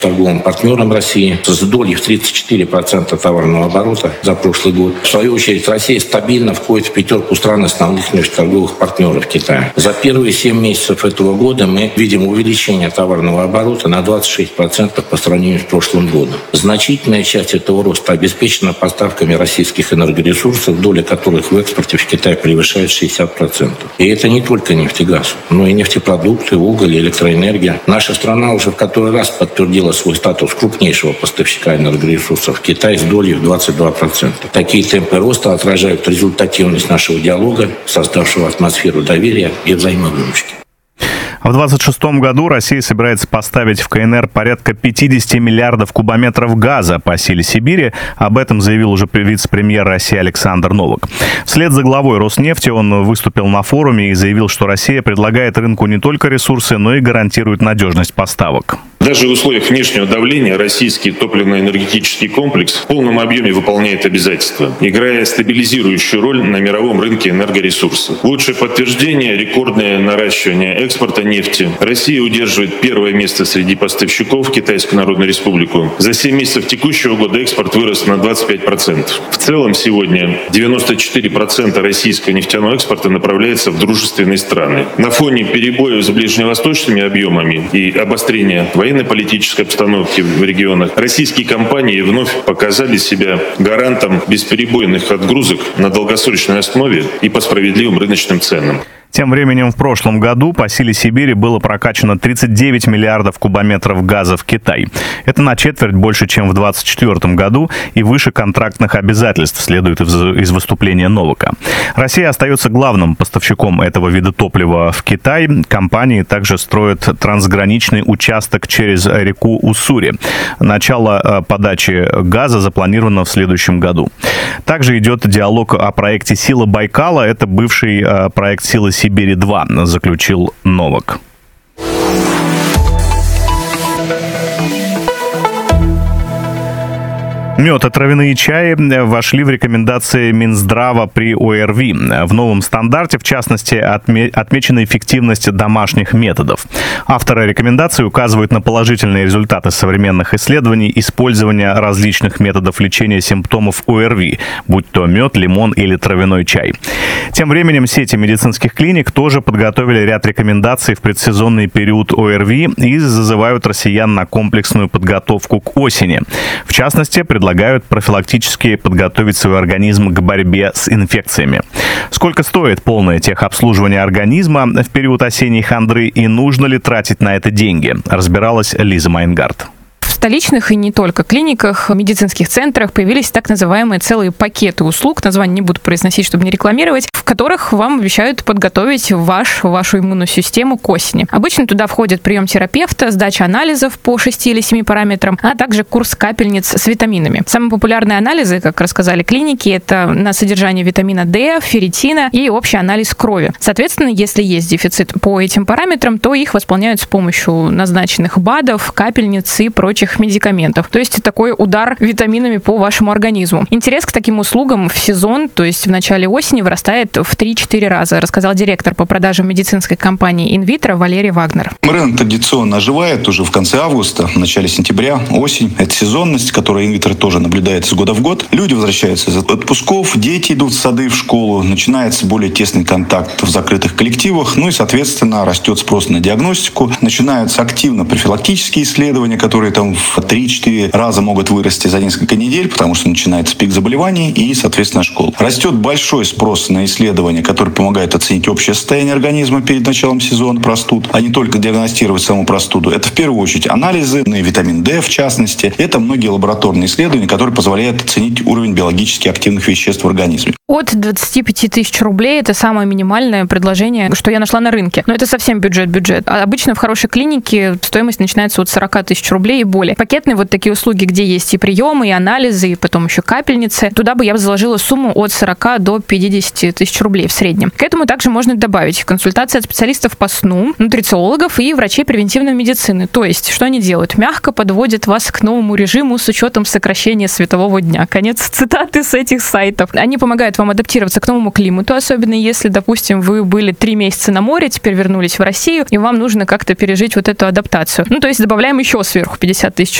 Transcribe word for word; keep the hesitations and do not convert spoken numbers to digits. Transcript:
торговым партнером России с долей в тридцать четыре процента товарного оборота за прошлый год. В свою очередь, Россия стабильно входит в пятерку стран основных межторговых партнеров Китая. За первые семь месяцев этого года мы видим увеличение товарного оборота на двадцать шесть процентов по сравнению с прошлым годом. Значительная часть этого роста обеспечена поставками российских энергоресурсов, доля которых в экспорте в Китай превышает шестьдесят процентов. И это не только нефтегаз, но и нефтепродукты, уголь, электроэнергия. Наша страна уже в который раз подтвердила свой статус крупнейшего поставщика энергоресурсов в Китай с долей в двадцать два процента. Такие темпы роста отражают результативность нашего диалога, создавшего атмосферу доверия и взаимовыручки. В две тысячи двадцать шестом году Россия собирается поставить в КНР порядка пятьдесят миллиардов кубометров газа по силе Сибири. Об этом заявил уже вице-премьер России Александр Новак. Вслед за главой Роснефти он выступил на форуме и заявил, что Россия предлагает рынку не только ресурсы, но и гарантирует надежность поставок. Даже в условиях внешнего давления российский топливно-энергетический комплекс в полном объеме выполняет обязательства, играя стабилизирующую роль на мировом рынке энергоресурсов. Лучшее подтверждение – рекордное наращивание экспорта нефти. Россия удерживает первое место среди поставщиков в Китайскую Народную Республику. За семь месяцев текущего года экспорт вырос на двадцать пять процентов. В целом сегодня девяносто четыре процента российского нефтяного экспорта направляется в дружественные страны. На фоне перебоев с ближневосточными объемами и обострения военно-политической обстановки в регионах российские компании вновь показали себя гарантом бесперебойных отгрузок на долгосрочной основе и по справедливым рыночным ценам. Тем временем в прошлом году по силе Сибири было прокачано тридцать девять миллиардов кубометров газа в Китай. Это на четверть больше, чем в двадцать четвёртом году и выше контрактных обязательств, следует из выступления Новака. Россия остается главным поставщиком этого вида топлива в Китай. Компании также строят трансграничный участок через реку Уссури. Начало подачи газа запланировано в следующем году. Также идет диалог о проекте «Сила Байкала». Это бывший проект «Сила Сибири-два», заключил Новак. Мед и травяные чаи вошли в рекомендации Минздрава при ОРВИ. В новом стандарте, в частности, отме- отмечена эффективность домашних методов. Авторы рекомендаций указывают на положительные результаты современных исследований использования различных методов лечения симптомов ОРВИ, будь то мед, лимон или травяной чай. Тем временем сети медицинских клиник тоже подготовили ряд рекомендаций в предсезонный период ОРВИ и зазывают россиян на комплексную подготовку к осени. В частности, предлагают Предлагают профилактически подготовить свой организм к борьбе с инфекциями. Сколько стоит полное техобслуживание организма в период осенней хандры и нужно ли тратить на это деньги, разбиралась Лиза Майнгард. В столичных и не только клиниках, медицинских центрах появились так называемые целые пакеты услуг, название не буду произносить, чтобы не рекламировать, в которых вам обещают подготовить ваш, вашу иммунную систему к осени. Обычно туда входит прием терапевта, сдача анализов по шести или семи параметрам, а также курс капельниц с витаминами. Самые популярные анализы, как рассказали клиники, это на содержание витамина D, ферритина и общий анализ крови. Соответственно, если есть дефицит по этим параметрам, то их восполняют с помощью назначенных БАДов, капельниц и прочих медикаментов. То есть такой удар витаминами по вашему организму. Интерес к таким услугам в сезон, то есть в начале осени, вырастает в три-четыре раза, рассказал директор по продажам медицинской компании «Инвитро» Валерий Вагнер. Рынок традиционно оживает уже в конце августа, в начале сентября, осень. Это сезонность, которая «Инвитро» тоже наблюдается с года в год. Люди возвращаются из отпусков, дети идут в сады, в школу, начинается более тесный контакт в закрытых коллективах, ну и, соответственно, растет спрос на диагностику. Начинаются активно профилактические исследования, которые там в три-четыре раза могут вырасти за несколько недель, потому что начинается пик заболеваний и, соответственно, школа. Растет большой спрос на исследования, которые помогают оценить общее состояние организма перед началом сезона простуд, а не только диагностировать саму простуду. Это в первую очередь анализы, ну и витамин D в частности. Это многие лабораторные исследования, которые позволяют оценить уровень биологически активных веществ в организме. От двадцати пяти тысяч рублей это самое минимальное предложение, что я нашла на рынке. Но это совсем бюджет-бюджет. А обычно в хорошей клинике стоимость начинается от сорока тысяч рублей и более. Пакетные вот такие услуги, где есть и приемы, и анализы, и потом еще капельницы. Туда бы я бы заложила сумму от сорока до пятидесяти тысяч рублей в среднем. К этому также можно добавить консультации от специалистов по сну, нутрициологов и врачей превентивной медицины. То есть, что они делают? Мягко подводят вас к новому режиму с учетом сокращения светового дня. Конец цитаты с этих сайтов. Они помогают вам адаптироваться к новому климату, особенно если, допустим, вы были три месяца на море, теперь вернулись в Россию, и вам нужно как-то пережить вот эту адаптацию. Ну, то есть добавляем еще сверху пятьдесят тысяч